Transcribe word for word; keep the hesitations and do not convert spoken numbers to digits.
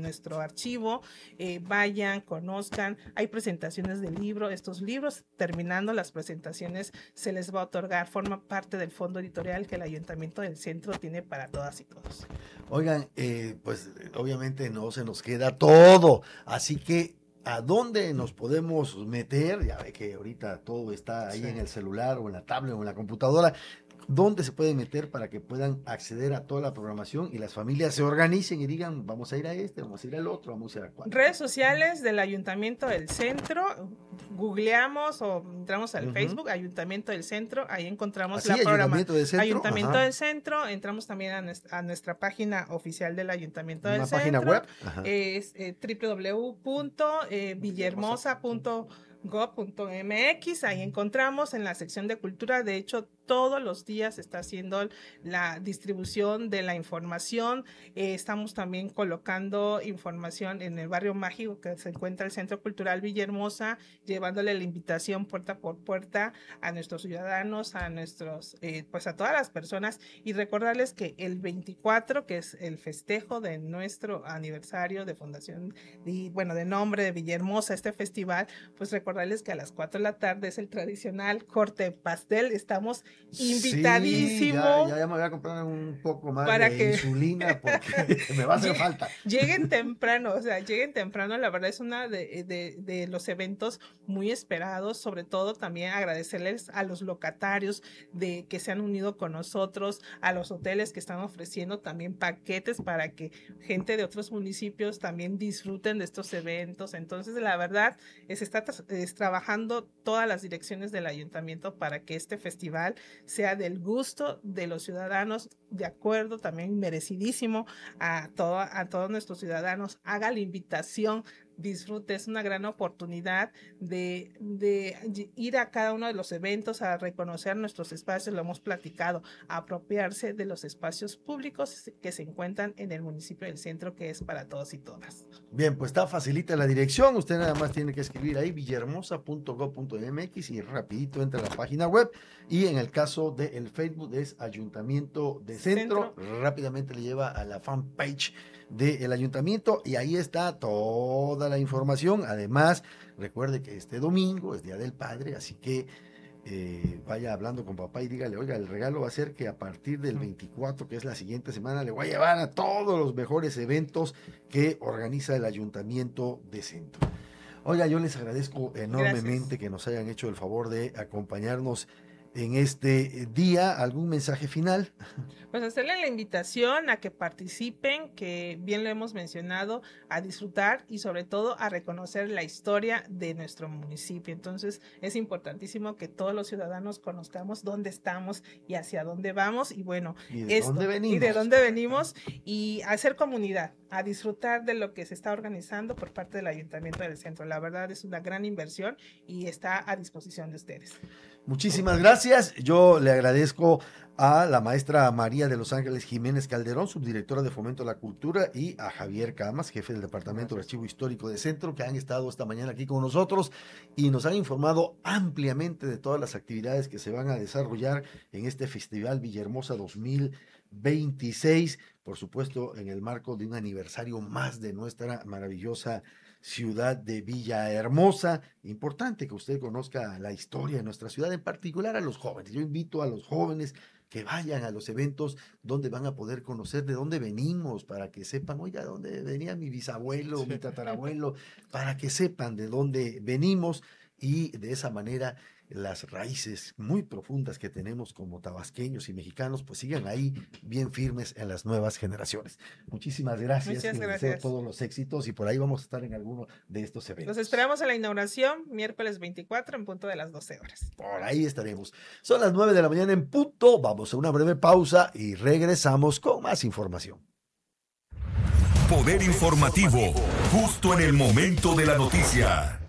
nuestro archivo, eh, vayan, conozcan, hay presentaciones de libro, estos libros, terminando las presentaciones, se les va a otorgar, forma parte del fondo editorial que el Ayuntamiento del Centro tiene para todas y todos. Oigan, eh, pues obviamente no se nos queda todo, así que ¿a dónde nos podemos meter? Ya ve que ahorita todo está ahí sí. en el celular o en la tablet o en la computadora. ¿Dónde se pueden meter para que puedan acceder a toda la programación y las familias se organicen y digan, vamos a ir a este, vamos a ir al otro, vamos a ir a cuál? Redes sociales del Ayuntamiento del Centro, googleamos o entramos al uh-huh. Facebook, Ayuntamiento del Centro, ahí encontramos ¿Así, la programación. Ayuntamiento del Centro, Ayuntamiento del Centro, entramos también a nuestra, a nuestra página oficial del Ayuntamiento del Centro. ¿Una página web? Ajá. Es eh, doble u doble u doble u punto villahermosa punto gob punto eme equis, ahí encontramos en la sección de cultura, de hecho todos los días está haciendo la distribución de la información, eh, estamos también colocando información en el barrio mágico que se encuentra el Centro Cultural Villahermosa, llevándole la invitación puerta por puerta a nuestros ciudadanos, a nuestros, eh, pues a todas las personas, y recordarles que el veinticuatro, que es el festejo de nuestro aniversario de fundación, y bueno, de nombre de Villahermosa, este festival, pues recordarles que a las cuatro de la tarde es el tradicional corte pastel, estamos invitadísimo. Sí, ya, ya, ya me voy a comprar un poco más para de que... insulina porque me va a hacer falta. Lleguen temprano, o sea, lleguen temprano, la verdad es uno de, de, de los eventos muy esperados, sobre todo también agradecerles a los locatarios de que se han unido con nosotros, a los hoteles que están ofreciendo también paquetes para que gente de otros municipios también disfruten de estos eventos. Entonces, la verdad, es, está es, trabajando todas las direcciones del ayuntamiento para que este festival sea del gusto de los ciudadanos, de acuerdo, también merecidísimo a, todo, a todos nuestros ciudadanos. Haga la invitación, disfrute, es una gran oportunidad de, de ir a cada uno de los eventos, a reconocer nuestros espacios, lo hemos platicado, a apropiarse de los espacios públicos que se encuentran en el municipio del Centro, que es para todos y todas. Bien, pues está facilita la dirección, usted nada más tiene que escribir ahí villahermosa punto gob punto eme equis y rapidito entra a la página web, y en el caso del Facebook es Ayuntamiento de Centro, Centro. Rápidamente le lleva a la fanpage del ayuntamiento y ahí está toda la información. Además, recuerde que este domingo es Día del Padre, así que eh, vaya hablando con papá y dígale, oiga, el regalo va a ser que a partir del veinticuatro, que es la siguiente semana, le voy a llevar a todos los mejores eventos que organiza el Ayuntamiento de Centro. Oiga, yo les agradezco enormemente Gracias. Que nos hayan hecho el favor de acompañarnos en este día. ¿Algún mensaje final? Pues hacerle la invitación a que participen, que bien lo hemos mencionado, a disfrutar y sobre todo a reconocer la historia de nuestro municipio. Entonces es importantísimo que todos los ciudadanos conozcamos dónde estamos y hacia dónde vamos, y bueno, ¿Y de esto, dónde venimos? Y de dónde venimos, y hacer comunidad, a disfrutar de lo que se está organizando por parte del Ayuntamiento del Centro. La verdad es una gran inversión y está a disposición de ustedes. Muchísimas gracias. Yo le agradezco a la maestra María de Los Ángeles Jiménez Calderón, subdirectora de Fomento a la Cultura, y a Javier Camas, jefe del Departamento de Archivo Histórico de Centro, que han estado esta mañana aquí con nosotros y nos han informado ampliamente de todas las actividades que se van a desarrollar en este Festival Villahermosa dos mil veintiséis, por supuesto en el marco de un aniversario más de nuestra maravillosa ciudad de Villahermosa. Importante que usted conozca la historia de nuestra ciudad, en particular a los jóvenes. Yo invito a los jóvenes que vayan a los eventos donde van a poder conocer de dónde venimos, para que sepan, oiga, dónde venía mi bisabuelo, sí. mi tatarabuelo, para que sepan de dónde venimos, y de esa manera las raíces muy profundas que tenemos como tabasqueños y mexicanos pues sigan ahí bien firmes en las nuevas generaciones. Muchísimas gracias. Muchas Les gracias. deseo todos los éxitos y por ahí vamos a estar en alguno de estos eventos. Los esperamos en la inauguración miércoles veinticuatro en punto de las doce horas. Por ahí estaremos. Son las nueve de la mañana en punto. Vamos a una breve pausa y regresamos con más información. Poder informativo, justo en el momento de la noticia.